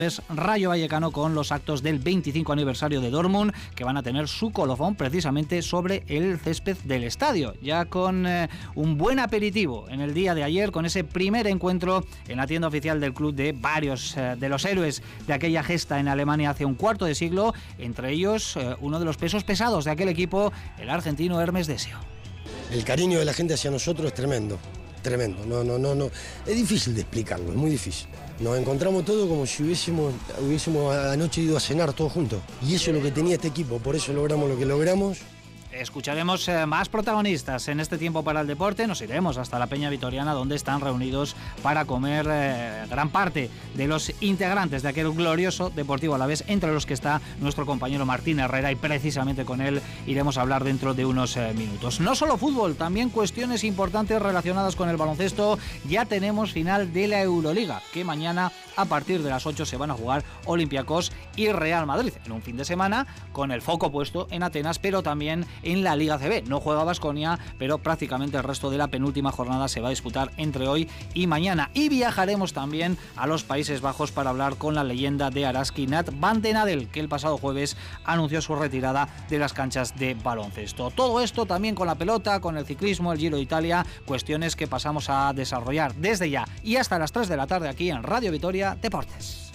Rayo Vallecano con los actos del 25 aniversario de Dortmund, que van a tener su colofón precisamente sobre el césped del estadio, ya con un buen aperitivo en el día de ayer, con ese primer encuentro en la tienda oficial del club de varios de los héroes de aquella gesta en Alemania hace un cuarto de siglo, entre ellos uno de los pesos pesados de aquel equipo, el argentino Hermes Desio. El cariño de la gente hacia nosotros es tremendo, tremendo, no, es difícil de explicarlo, es muy difícil. Nos encontramos todos como si hubiésemos anoche ido a cenar todos juntos. Y eso es lo que tenía este equipo, por eso logramos lo que logramos. Escucharemos más protagonistas en este tiempo para el deporte. Nos iremos hasta la Peña Vitoriana, donde están reunidos para comer gran parte de los integrantes de aquel glorioso Deportivo Alavés, entre los que está nuestro compañero Martín Herrera, y precisamente con él iremos a hablar dentro de unos minutos. No solo fútbol, también cuestiones importantes relacionadas con el baloncesto. Ya tenemos final de la Euroliga, que mañana a partir de las 8 se van a jugar Olympiacos y Real Madrid, en un fin de semana con el foco puesto en Atenas, pero también en la Liga CB. No juega Baskonia, pero prácticamente el resto de la penúltima jornada se va a disputar entre hoy y mañana. Y viajaremos también a los Países Bajos para hablar con la leyenda de Araski, Nat van den Adel, que el pasado jueves anunció su retirada de las canchas de baloncesto. Todo esto también con la pelota, con el ciclismo, el Giro de Italia, cuestiones que pasamos a desarrollar desde ya y hasta las 3 de la tarde aquí en Radio Vitoria Deportes.